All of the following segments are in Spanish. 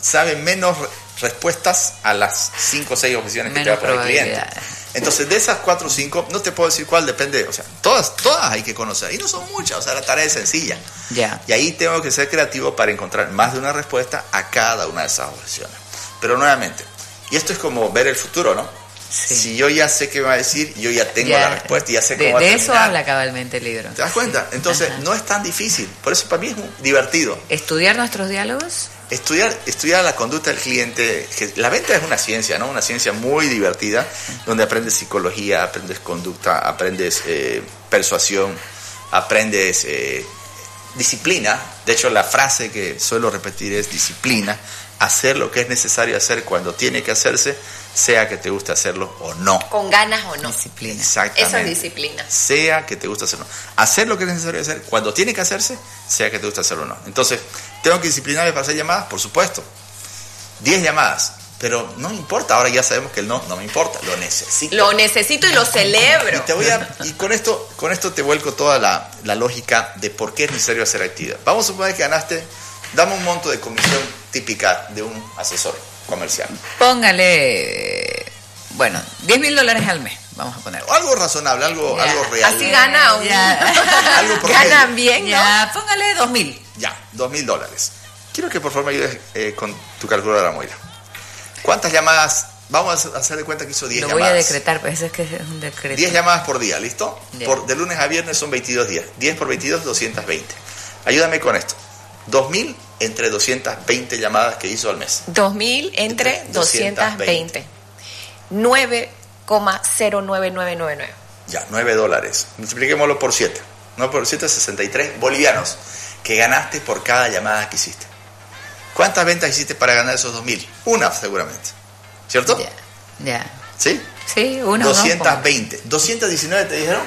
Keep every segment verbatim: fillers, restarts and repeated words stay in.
sabe menos re- respuestas a las cinco o seis objeciones que Menos te va a poner el cliente. probabilidades. Entonces, de esas cuatro o cinco, no te puedo decir cuál, depende, o sea, todas, todas hay que conocer, y no son muchas, o sea, la tarea es sencilla. Ya. Y ahí tengo que ser creativo para encontrar más de una respuesta a cada una de esas objeciones. Pero nuevamente, y esto es como ver el futuro, ¿no? Sí. Si yo ya sé qué me va a decir, yo ya tengo Ya, la respuesta y ya sé de, cómo va a de terminar. eso habla cabalmente el libro. ¿Te das cuenta? Entonces, Ajá. no es tan difícil. Por eso para mí es muy divertido. ¿Estudiar nuestros diálogos? Estudiar, estudiar la conducta del cliente. Que la venta es una ciencia, ¿no? Una ciencia muy divertida, donde aprendes psicología, aprendes conducta, aprendes eh, persuasión, aprendes eh, disciplina. De hecho, la frase que suelo repetir es disciplina. Hacer lo que es necesario hacer cuando tiene que hacerse, sea que te guste hacerlo o no. Con ganas o no. Disciplina. Exactamente. Eso es disciplina. Sea que te guste hacerlo. Hacer lo que es necesario hacer cuando tiene que hacerse, sea que te guste hacerlo o no. Entonces, ¿tengo que disciplinarme para hacer llamadas? Por supuesto. diez llamadas. Pero no me importa. Ahora ya sabemos que el no, no me importa. Lo necesito. Lo necesito y lo celebro. Y, te voy a, y con esto con esto te vuelco toda la, la lógica de por qué es necesario hacer actividad. Vamos a suponer que ganaste, dame un monto de comisión típica de un asesor comercial. Póngale, bueno, diez mil dólares al mes, vamos a poner. O algo razonable, algo, Ya. algo real. Así gana un... Ya. Algo promedio. Ganan bien, ¿no? Ya, póngale dos mil. Ya, dos mil dólares. Quiero que por favor me ayudes eh, con tu calculadora, Moira. ¿Cuántas llamadas? Vamos a hacer de cuenta que hizo diez Lo llamadas. voy a decretar, pues eso es que es un decreto. diez llamadas por día, ¿listo? Ya. Por, de lunes a viernes son veintidós días. diez por veintidós, doscientos veinte. Ayúdame con esto. dos mil entre doscientas veinte llamadas que hizo al mes. dos mil entre Entre doscientos veinte. nueve coma cero nueve nueve nueve nueve. Ya, nueve dólares. Multipliquémoslo por siete. nueve por siete, sesenta y tres bolivianos que ganaste por cada llamada que hiciste. ¿Cuántas ventas hiciste para ganar esos dos mil? Una, seguramente. ¿Cierto? Ya, ya. ¿Sí? Sí, uno. doscientos veinte. ¿doscientos diecinueve te dijeron?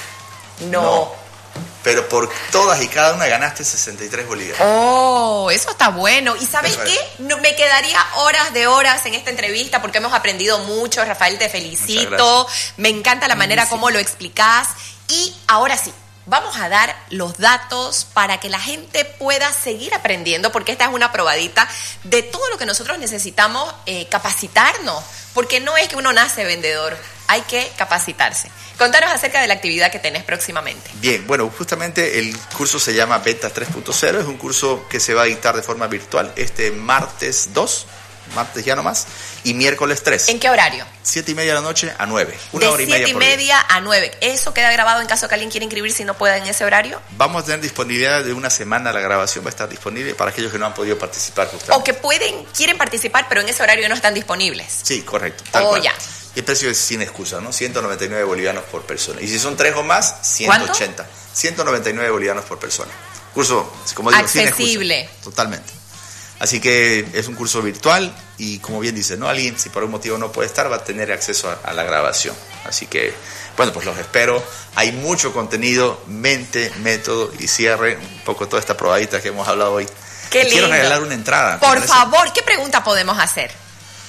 No. No. Pero por todas y cada una ganaste sesenta y tres bolivianos. Oh, eso está bueno. ¿Y sabes Eso qué? es. No, me quedaría horas de horas en esta entrevista porque hemos aprendido mucho. Rafael, te Muchas felicito. gracias. Me encanta la manera como lo explicás. Y ahora sí, vamos a dar los datos para que la gente pueda seguir aprendiendo, porque esta es una probadita de todo lo que nosotros necesitamos eh, capacitarnos, porque no es que uno nace vendedor, hay que capacitarse. Contanos acerca de la actividad que tenés próximamente. Bien, bueno, justamente el curso se llama Ventas tres punto cero, es un curso que se va a dictar de forma virtual este martes dos, martes ya nomás, y miércoles tres. ¿En qué horario? siete y media de la noche a nueve. Una de hora y media siete y por día. media a nueve. ¿Eso queda grabado en caso que alguien quiera inscribirse y no pueda en ese horario? Vamos a tener disponibilidad de una semana, la grabación va a estar disponible para aquellos que no han podido participar justamente. O que pueden, quieren participar, pero en ese horario no están disponibles. Sí, correcto. Tal Oh, cual. ya. Y el precio es sin excusa, ¿no? ciento noventa y nueve bolivianos por persona. Y si son tres o más, ciento ochenta. ciento noventa y nueve bolivianos por persona. Curso, como digo, sin Accesible. excusa. Totalmente. Así que es un curso virtual y como bien dice, ¿no? Alguien, si por un motivo no puede estar, va a tener acceso a, a la grabación. Así que, bueno, pues los espero. Hay mucho contenido, mente, método y cierre. Un poco toda esta probadita que hemos hablado hoy. Qué Y quiero lindo. regalar una entrada. ¿te Por parece? favor, ¿qué pregunta podemos hacer?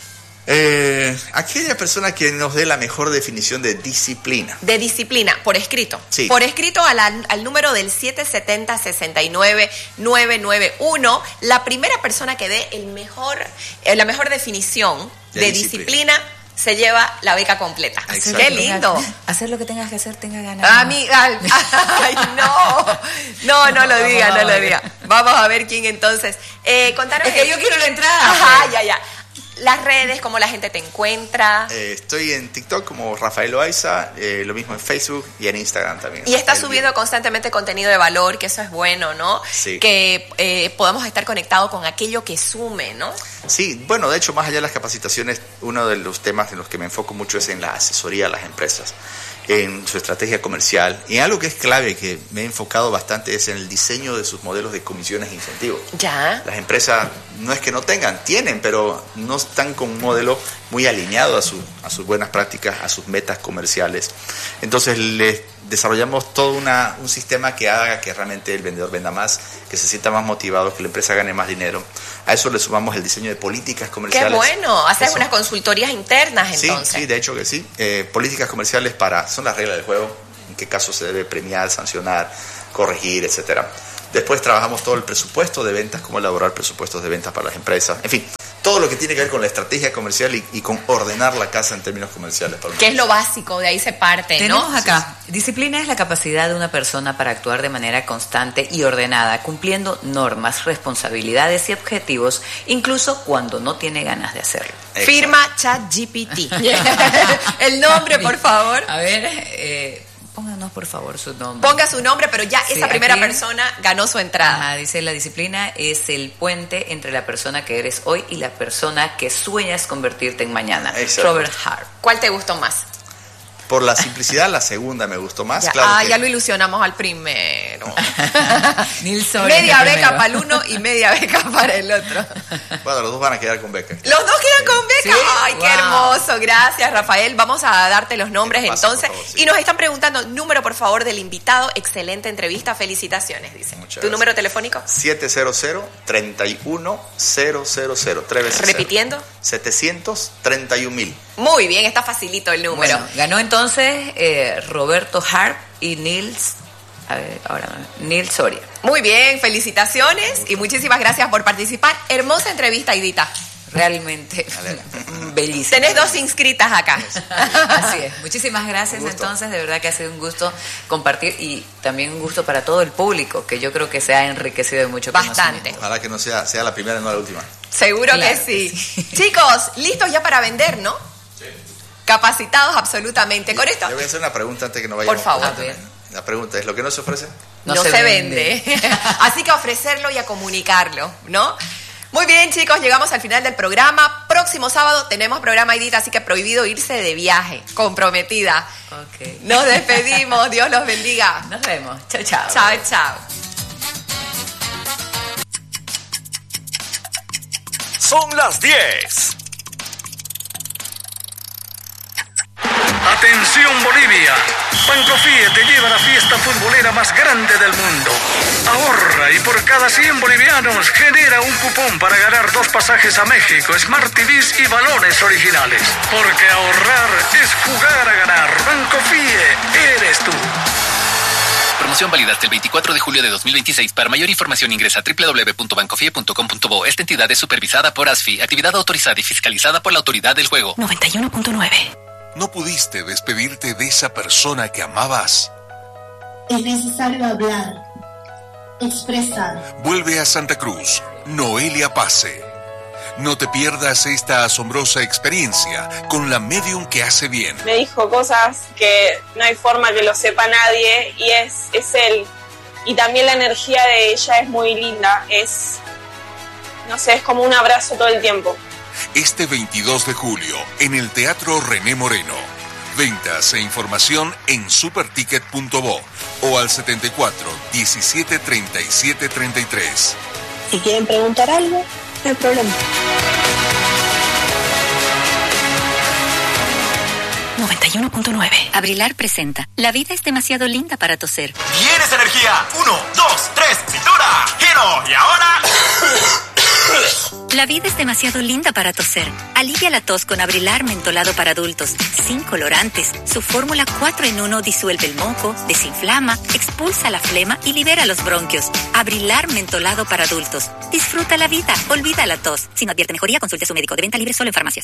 Eh, aquella persona que nos dé la mejor definición de disciplina. De disciplina, por escrito. Sí. Por escrito a la- al número del siete siete cero, seis nueve nueve nueve uno. La primera persona que dé el mejor, eh, la mejor definición de, De disciplina. disciplina se lleva la beca completa. Exacto. ¡Qué lindo! Hacer lo que tengas que hacer, tenga ganas. Amiga, ay, ay, no, no, no lo diga, no lo diga. Vamos a ver quién entonces. Eh, contanos. Es que yo quiero la entrada. Ajá, ya, ya. Las redes, cómo la gente te encuentra. Eh, estoy en TikTok como Rafael Loaiza, eh, lo mismo en Facebook y en Instagram también. Y está Rafael subiendo constantemente contenido de valor, que eso es bueno, ¿no? Sí. Que eh, podamos estar conectados con aquello que sume, ¿no? Sí, bueno, de hecho, más allá de las capacitaciones, uno de los temas en los que me enfoco mucho es en la asesoría a las empresas, en su estrategia comercial. Y algo que es clave, que me he enfocado bastante, es en el diseño de sus modelos de comisiones e incentivos. Ya. Las empresas no es que no tengan, tienen, pero no están con un modelo muy alineado a, su, a sus buenas prácticas, a sus metas comerciales. Entonces les desarrollamos todo una, un sistema que haga que realmente el vendedor venda más, que se sienta más motivado, que la empresa gane más dinero. A eso le sumamos el diseño de políticas Qué comerciales. bueno. Haces Eso. unas consultorías internas, Sí, entonces. sí, de hecho que sí. Eh, políticas comerciales para, son las reglas del juego, en qué caso se debe premiar, sancionar, corregir, etcétera. Después trabajamos todo el presupuesto de ventas, cómo elaborar presupuestos de ventas para las empresas. En fin, todo lo que tiene que ver con la estrategia comercial y, y con ordenar la casa en términos comerciales. Para que es lo básico, de ahí se parte, Tenemos ¿no? acá, disciplina es la capacidad de una persona para actuar de manera constante y ordenada, cumpliendo normas, responsabilidades y objetivos, incluso cuando no tiene ganas de hacerlo. Exacto. Firma ChatGPT. El nombre, por favor. A ver, eh, pónganos por favor su nombre. Ponga su nombre, pero ya Sí, esa primera aquí. persona ganó su entrada. Ajá, dice, la disciplina es el puente entre la persona que eres hoy y la persona que sueñas convertirte en mañana. Exacto. Robert Hart. ¿Cuál te gustó más? Por la simplicidad, la segunda me gustó más. Ya, Claro ah, que- ya lo ilusionamos al primero. Neil Soria. Media es el beca primero. para el uno y media beca para el otro. Bueno, los dos van a quedar con beca. Los dos quedan con beca. ¿Sí? Ay, qué Wow. hermoso. Gracias, Rafael. Vamos a darte los nombres ¿Qué pasa, entonces. por favor? Sí. Y nos están preguntando, número por favor del invitado. Excelente entrevista. Felicitaciones, dice. Muchas ¿Tu gracias. número telefónico? siete cero cero, tres uno cero cero cero. Tres veces cero. Repitiendo. setecientos treinta y un mil. Muy bien, está facilito el número. Bueno, ganó entonces eh, Roberto Hart y Nils, a ver, ahora Neil Soria. Muy bien, felicitaciones y muchísimas gracias por participar. Hermosa entrevista, Aidita. Realmente bellísimo. Tenés dos inscritas acá. Así es. Muchísimas gracias. Un gusto. Entonces, de verdad que ha sido un gusto compartir y también un gusto para todo el público, que yo creo que se ha enriquecido de mucho Bastante. conocimiento. Ojalá que no sea, sea la primera y no la última. Seguro Claro que sí. que sí. Chicos, listos ya para vender, ¿no? Sí. Capacitados absolutamente. Con esto Yo voy a hacer una pregunta antes que no vayamos. Por favor. a corte. La pregunta es, ¿lo que no se ofrece? no, No se, se vende. vende. Así que a ofrecerlo y a comunicarlo, ¿no? Muy bien, chicos, llegamos al final del programa. Próximo sábado tenemos programa Aidita, así que prohibido irse de viaje. Comprometida. Ok. Nos despedimos. Dios los bendiga. Nos vemos. Chao, chao. Chao, chao. Son las diez. Atención Bolivia, Bancofie te lleva a la fiesta futbolera más grande del mundo. Ahorra y por cada cien bolivianos genera un cupón para ganar dos pasajes a México, Smart T Vs y balones originales. Porque ahorrar es jugar a ganar. Bancofie, eres tú. Promoción válida hasta el veinticuatro de julio de dos mil veintiséis. Para mayor información ingresa a doble u doble u doble u punto bancofie punto com punto bo. Esta entidad es supervisada por A S F I, actividad autorizada y fiscalizada por la Autoridad del Juego. noventa y uno punto nueve. ¿No pudiste despedirte de esa persona que amabas? Es necesario hablar, expresar. Vuelve a Santa Cruz, Noelia Pase. No te pierdas esta asombrosa experiencia con la medium que hace bien. Me dijo cosas que no hay forma que lo sepa nadie y es, es él. Y también la energía de ella es muy linda, es, no sé, es como un abrazo todo el tiempo. Este veintidós de julio, en el Teatro René Moreno. Ventas e información en superticket punto bo o al setenta y cuatro, diecisiete, treinta y siete, treinta y tres. Si quieren preguntar algo, no hay problema. noventa y uno punto nueve. Abrilar presenta. La vida es demasiado linda para toser. ¿Quieres energía? Uno, dos, tres, cintura, giro y ahora... La vida es demasiado linda para toser. Alivia la tos con Abrilar mentolado para adultos, sin colorantes. Su fórmula cuatro en uno disuelve el moco, desinflama, expulsa la flema y libera los bronquios. Abrilar mentolado para adultos. Disfruta la vida, olvida la tos. Si no advierte mejoría, consulte a su médico. De venta libre solo en farmacias.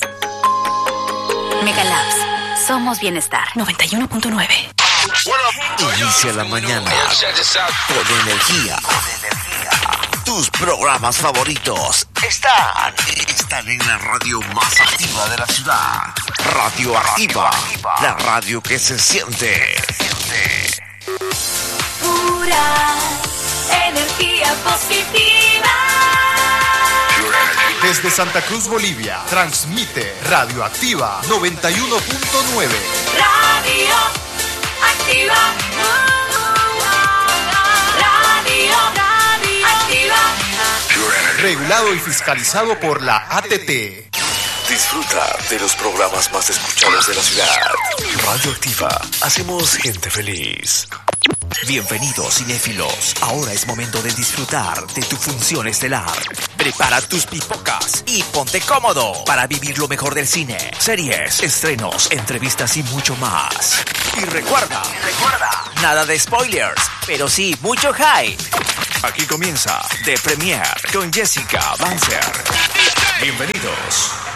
Megalabs. Somos bienestar. noventa y uno punto nueve. Inicia la mañana con energía. Tus programas favoritos están, están en la radio más activa de la ciudad. Radio Activa, la radio que se siente. Pura energía positiva. Desde Santa Cruz, Bolivia, transmite Radio Activa noventa y uno punto nueve. Radio Activa. Radio Activa. Regulado y fiscalizado por la A T T. Disfruta de los programas más escuchados de la ciudad. Radio Activa, hacemos gente feliz. Bienvenidos cinéfilos, ahora es momento de disfrutar de tu función estelar. Prepara tus pipocas y ponte cómodo para vivir lo mejor del cine, series, estrenos, entrevistas y mucho más. Y recuerda, recuerda, nada de spoilers, pero sí mucho hype. Aquí comienza The Premiere con Jessica Banzer. Bienvenidos.